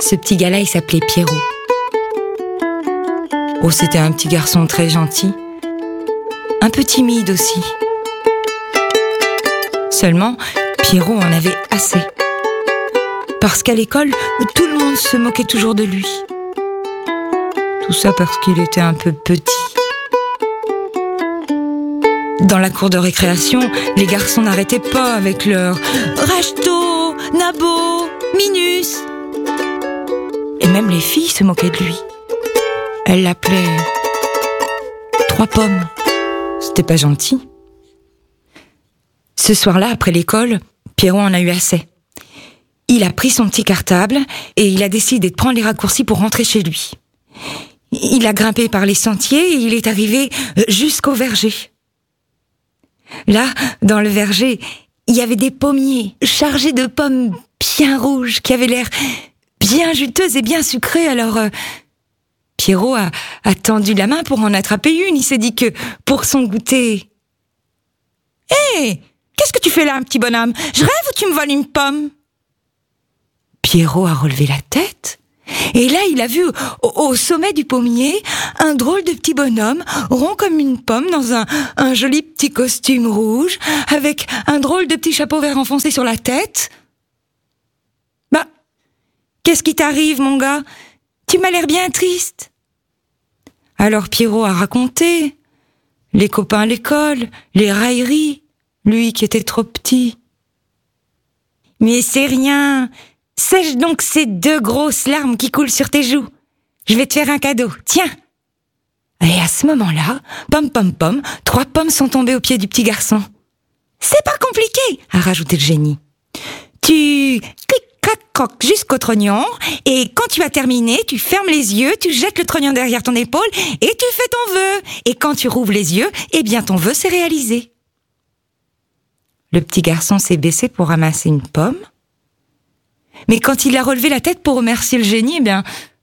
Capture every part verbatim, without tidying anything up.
Ce petit gars-là, il s'appelait Pierrot. Oh, c'était un petit garçon très gentil. Un peu timide aussi. Seulement, Pierrot en avait assez. Parce qu'à l'école, tout le monde se moquait toujours de lui. Tout ça parce qu'il était un peu petit. Dans la cour de récréation, les garçons n'arrêtaient pas avec leur « Rachto, Nabo, Minus ». Et même les filles se moquaient de lui. Elles l'appelaient « Trois pommes ». C'était pas gentil. Ce soir-là, après l'école, Pierrot en a eu assez. Il a pris son petit cartable et il a décidé de prendre les raccourcis pour rentrer chez lui. Il a grimpé par les sentiers et il est arrivé jusqu'au verger. Là, dans le verger, il y avait des pommiers chargés de pommes bien rouges qui avaient l'air bien juteuses et bien sucrées. Alors, euh, Pierrot a, a tendu la main pour en attraper une. Il s'est dit que pour son goûter... Hé, hey, qu'est-ce que tu fais là, un petit bonhomme? Je rêve ou tu me voles une pomme? Pierrot a relevé la tête. Et là, il a vu au, au sommet du pommier un drôle de petit bonhomme, rond comme une pomme, dans un, un joli petit costume rouge, avec un drôle de petit chapeau vert enfoncé sur la tête. Bah, qu'est-ce qui t'arrive, mon gars? Tu m'as l'air bien triste. Alors Pierrot a raconté les copains à l'école, les railleries, lui qui était trop petit. Mais c'est rien. Sèche donc ces deux grosses larmes qui coulent sur tes joues. Je vais te faire un cadeau, tiens. Et à ce moment-là, pom pom pom, trois pommes sont tombées aux pieds du petit garçon. C'est pas compliqué, a rajouté le génie. Tu clic clac croc jusqu'au trognon, et quand tu as terminé, tu fermes les yeux, tu jettes le trognon derrière ton épaule, et tu fais ton vœu. Et quand tu rouvres les yeux, eh bien ton vœu s'est réalisé. Le petit garçon s'est baissé pour ramasser une pomme. Mais quand il a relevé la tête pour remercier le génie, eh bien,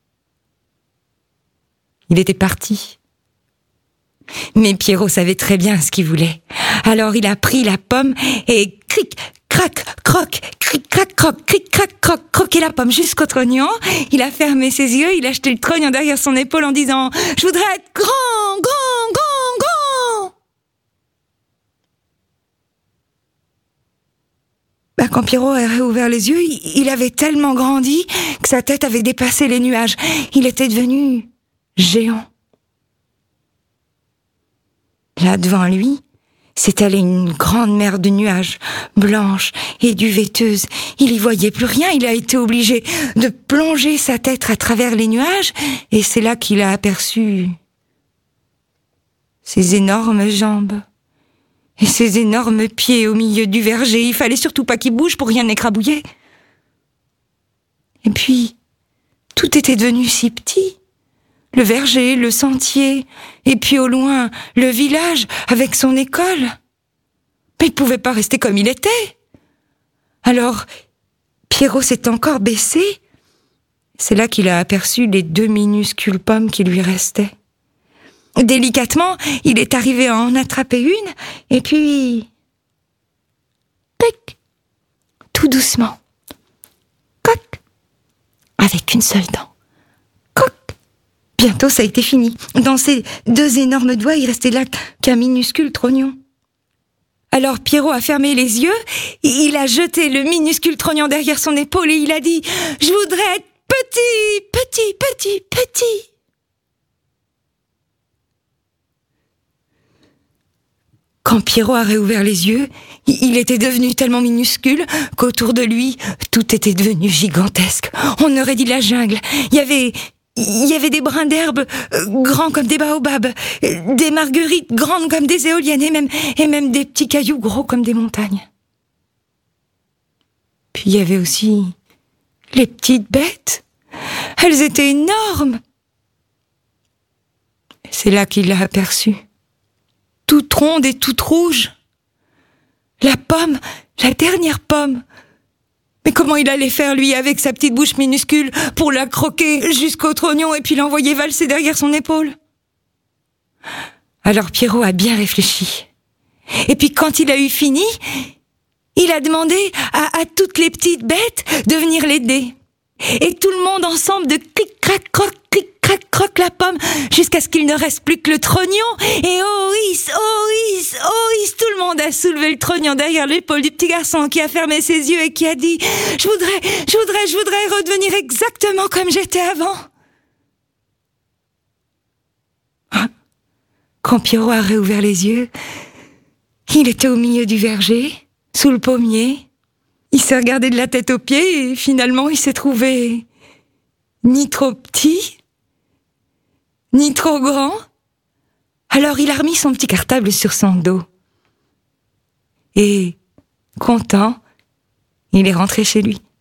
il était parti. Mais Pierrot savait très bien ce qu'il voulait. Alors il a pris la pomme et cric, crac, croc, cric, crac, croc, cric, crac, croc, croqué la pomme jusqu'au trognon. Il a fermé ses yeux, il a jeté le trognon derrière son épaule en disant « Je voudrais être grand, grand, grand, grand !» Bah, quand Pierrot a réouvert les yeux, il avait tellement grandi que sa tête avait dépassé les nuages. Il était devenu géant. Là, devant lui, s'étalait une grande mer de nuages, blanche et duvetteuse. Il y voyait plus rien, il a été obligé de plonger sa tête à travers les nuages, et c'est là qu'il a aperçu ses énormes jambes. Et ses énormes pieds au milieu du verger, il fallait surtout pas qu'ils bougent pour rien écrabouiller. Et puis, tout était devenu si petit. Le verger, le sentier, et puis au loin, le village avec son école. Mais il pouvait pas rester comme il était. Alors, Pierrot s'est encore baissé. C'est là qu'il a aperçu les deux minuscules pommes qui lui restaient. Délicatement, il est arrivé à en attraper une, et puis... Tic, tout doucement. Coc, avec une seule dent. Coc. Bientôt, ça a été fini. Dans ses deux énormes doigts, il restait là qu'un minuscule trognon. Alors Pierrot a fermé les yeux, il a jeté le minuscule trognon derrière son épaule et il a dit « Je voudrais être petit, petit, petit, petit !» Quand Pierrot a réouvert les yeux, il était devenu tellement minuscule qu'autour de lui, tout était devenu gigantesque. On aurait dit la jungle. Il y avait, il y avait des brins d'herbe grands comme des baobabs, des marguerites grandes comme des éoliennes et même, et même des petits cailloux gros comme des montagnes. Puis il y avait aussi les petites bêtes. Elles étaient énormes. C'est là qu'il l'a aperçue. Toute ronde et toute rouge. La pomme, la dernière pomme. Mais comment il allait faire, lui, avec sa petite bouche minuscule, pour la croquer jusqu'au trognon et puis l'envoyer valser derrière son épaule? Alors Pierrot a bien réfléchi. Et puis quand il a eu fini, il a demandé à, à toutes les petites bêtes de venir l'aider. Et tout le monde ensemble de clic-crac-croc, clic-crac-croc la pomme, jusqu'à ce qu'il ne reste plus que le trognon. Et oh is, oh is, oh is, tout le monde a soulevé le trognon derrière l'épaule du petit garçon qui a fermé ses yeux et qui a dit « Je voudrais, je voudrais, je voudrais redevenir exactement comme j'étais avant. » Quand Pierrot a réouvert les yeux, il était au milieu du verger, sous le pommier. Il s'est regardé de la tête aux pieds et finalement il s'est trouvé ni trop petit, ni trop grand. Alors il a remis son petit cartable sur son dos. Et, content, il est rentré chez lui.